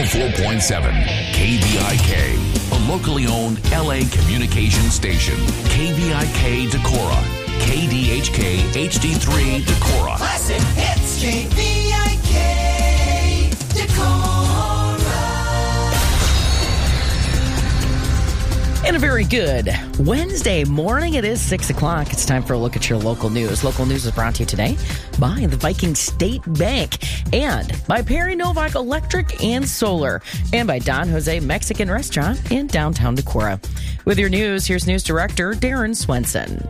104.7 KVIK, a locally owned LA communication station. KVIK Decorah, KDHK HD3 Decorah. Classic hits, KVIK Decorah. And a very good Wednesday morning. It is 6 o'clock. It's time for a look at your local news. Local news is brought to you today by the Viking State Bank and by Perry Novak Electric and Solar and by Don Jose Mexican Restaurant in downtown Decorah. With your news, here's News Director Darren Swenson.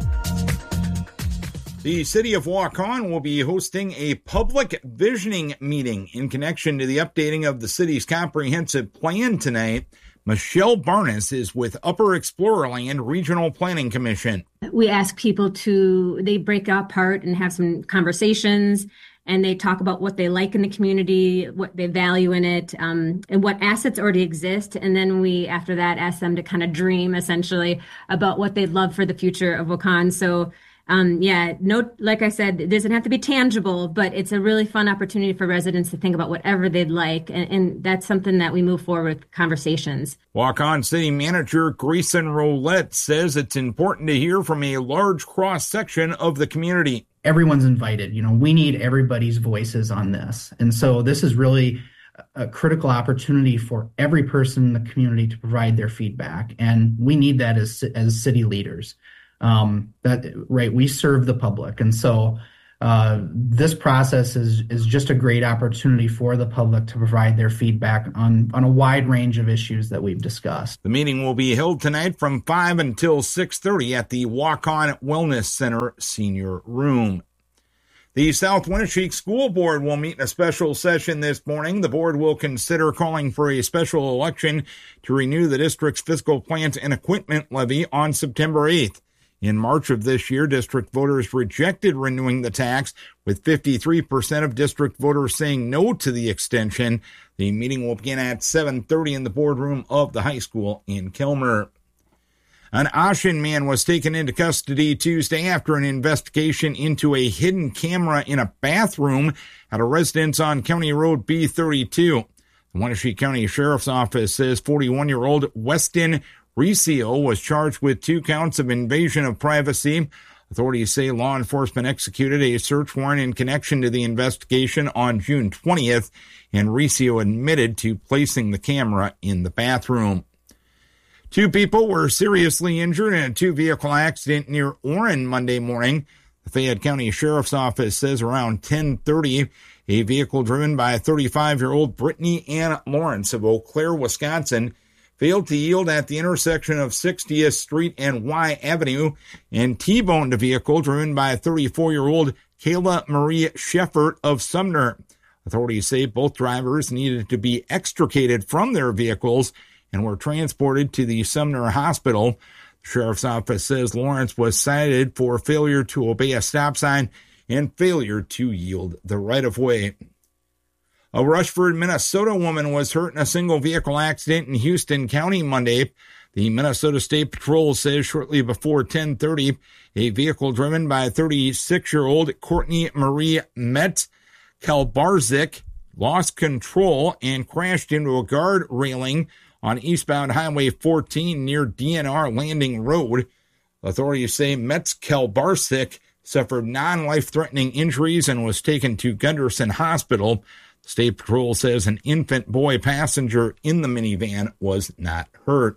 The City of Waukon will be hosting a public visioning meeting in connection to the updating of the city's comprehensive plan tonight. Michelle Barnes is with Upper Explorerland Regional Planning Commission. We ask people they break apart and have some conversations, and they talk about what they like in the community, what they value in it, and what assets already exist. And then we, after that, ask them to kind of dream, essentially, about what they'd love for the future of Waukon. So like I said, it doesn't have to be tangible, but it's a really fun opportunity for residents to think about whatever they'd like. And that's something that we move forward with conversations. Waukon City Manager Grayson Roulette says it's important to hear from a large cross-section of the community. Everyone's invited. We need everybody's voices on this. And so this is really a critical opportunity for every person in the community to provide their feedback. And we need that as city leaders. We serve the public. And so this process is just a great opportunity for the public to provide their feedback on a wide range of issues that we've discussed. The meeting will be held tonight from 5 until 6:30 at the Waukon Wellness Center Senior Room. The South Winneshiek School Board will meet in a special session this morning. The board will consider calling for a special election to renew the district's fiscal plant and equipment levy on September 8th. In March of this year, district voters rejected renewing the tax, with 53% of district voters saying no to the extension. The meeting will begin at 7:30 in the boardroom of the high school in Kilmer. An Ashen man was taken into custody Tuesday after an investigation into a hidden camera in a bathroom at a residence on County Road B32. The Wenatchee County Sheriff's Office says 41-year-old Weston Riccio was charged with 2 counts of invasion of privacy. Authorities say law enforcement executed a search warrant in connection to the investigation on June 20th, and Riccio admitted to placing the camera in the bathroom. 2 people were seriously injured in a 2-vehicle accident near Orrin Monday morning. The Fayette County Sheriff's Office says around 10:30, a vehicle driven by 35-year-old Brittany Ann Lawrence of Eau Claire, Wisconsin, failed to yield at the intersection of 60th Street and Y Avenue and T-boned a vehicle driven by 34-year-old Kayla Marie Sheffert of Sumner. Authorities say both drivers needed to be extricated from their vehicles and were transported to the Sumner Hospital. The Sheriff's Office says Lawrence was cited for failure to obey a stop sign and failure to yield the right-of-way. A Rushford, Minnesota woman was hurt in a single-vehicle accident in Houston County Monday. The Minnesota State Patrol says shortly before 10:30, a vehicle driven by 36-year-old Courtney Marie Met-Kalbarzik lost control and crashed into a guard railing on eastbound Highway 14 near DNR Landing Road. Authorities say Metz-Kalbarzik suffered non-life-threatening injuries and was taken to Gunderson Hospital. State Patrol says an infant boy passenger in the minivan was not hurt.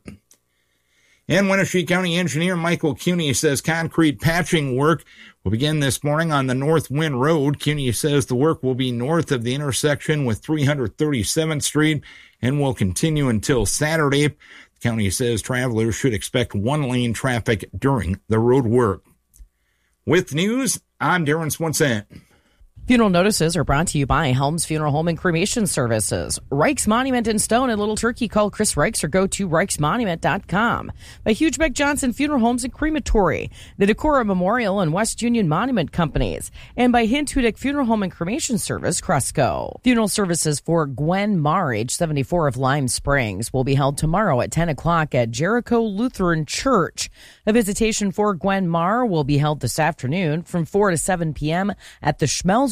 And Wenatchee County Engineer Michael Cuney says concrete patching work will begin this morning on the North Wind Road. Cuney says the work will be north of the intersection with 337th Street and will continue until Saturday. The county says travelers should expect one-lane traffic during the road work. With news, I'm Darren Swenson. Funeral notices are brought to you by Helms Funeral Home and Cremation Services. Reich's Monument in Stone and Little Turkey. Call Chris Reichs or go to reichsmonument.com. By Hugebeck Johnson Funeral Homes and Crematory. The Decorah Memorial and West Union Monument Companies. And by Hint Hudick Funeral Home and Cremation Service, Cresco. Funeral services for Gwen Marr, age 74 of Lime Springs, will be held tomorrow at 10 o'clock at Jericho Lutheran Church. A visitation for Gwen Marr will be held this afternoon from 4 to 7 p.m. at the Schmelzer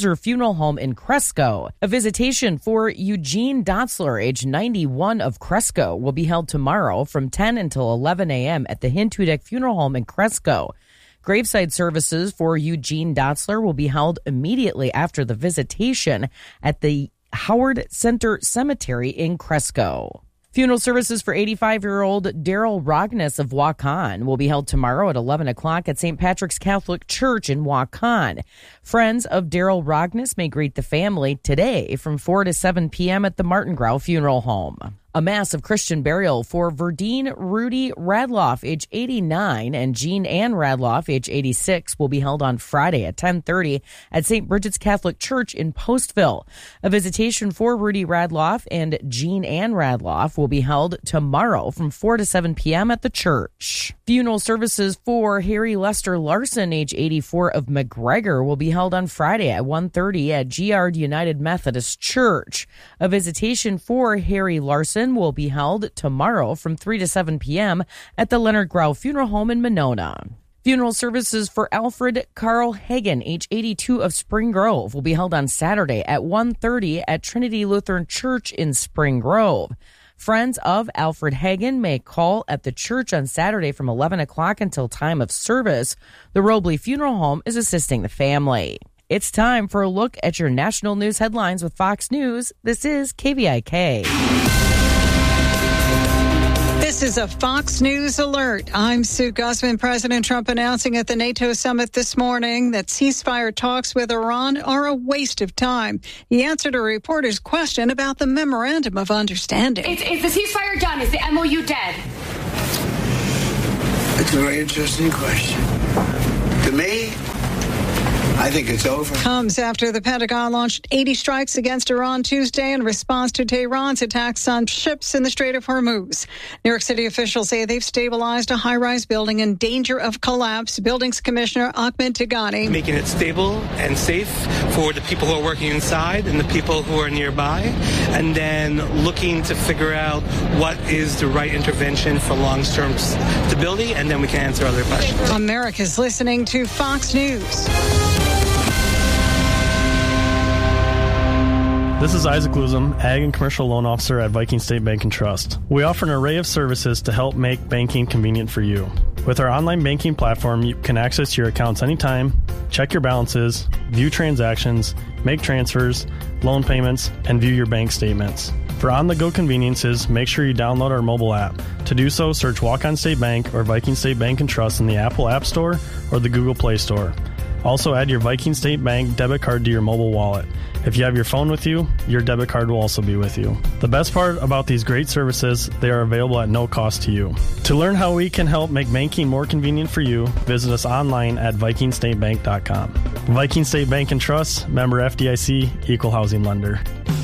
Walzer Funeral Home in Cresco. A visitation for Eugene Dotzler, age 91 of Cresco, will be held tomorrow from 10 until 11 a.m. at the Hintudek Funeral Home in Cresco. Graveside services for Eugene Dotzler will be held immediately after the visitation at the Howard Center Cemetery in Cresco. Funeral services for 85-year-old Daryl Rogness of Waukon will be held tomorrow at 11 o'clock at St. Patrick's Catholic Church in Waukon. Friends of Daryl Rogness may greet the family today from 4 to 7 p.m. at the Martin Grau Funeral Home. A mass of Christian burial for Verdine Rudy Radloff, age 89, and Jean Ann Radloff, age 86, will be held on Friday at 10:30 at St. Bridget's Catholic Church in Postville. A visitation for Rudy Radloff and Jean Ann Radloff will be held tomorrow from 4 to 7 p.m. at the church. Funeral services for Harry Lester Larson, age 84, of McGregor, will be held on Friday at 1:30 at Giard United Methodist Church. A visitation for Harry Larson will be held tomorrow from 3 to 7 p.m. at the Leonard Grau Funeral Home in Monona. Funeral services for Alfred Carl Hagen, age 82, of Spring Grove, will be held on Saturday at 1:30 at Trinity Lutheran Church in Spring Grove. Friends of Alfred Hagen may call at the church on Saturday from 11 o'clock until time of service. The Robley Funeral Home is assisting the family. It's time for a look at your national news headlines with Fox News. This is KVIK. This is a Fox News alert. I'm Sue Guzman. President Trump announcing at the NATO summit this morning that ceasefire talks with Iran are a waste of time. He answered a reporter's question about the memorandum of understanding. Is the ceasefire done? Is the MOU dead? It's a very interesting question. To me, I think it's over. Comes after the Pentagon launched 80 strikes against Iran Tuesday in response to Tehran's attacks on ships in the Strait of Hormuz. New York City officials say they've stabilized a high-rise building in danger of collapse. Buildings Commissioner Ahmed Tigani. Making it stable and safe for the people who are working inside and the people who are nearby, and then looking to figure out what is the right intervention for long-term stability, and then we can answer other questions. America's listening to Fox News. This is Isaac Luzum, Ag and Commercial Loan Officer at Viking State Bank and Trust. We offer an array of services to help make banking convenient for you. With our online banking platform, you can access your accounts anytime, check your balances, view transactions, make transfers, loan payments, and view your bank statements. For on-the-go conveniences, make sure you download our mobile app. To do so, search Walk-On State Bank or Viking State Bank and Trust in the Apple App Store or the Google Play Store. Also, add your Viking State Bank debit card to your mobile wallet. If you have your phone with you, your debit card will also be with you. The best part about these great services, they are available at no cost to you. To learn how we can help make banking more convenient for you, visit us online at vikingstatebank.com. Viking State Bank and Trust, member FDIC, equal housing lender.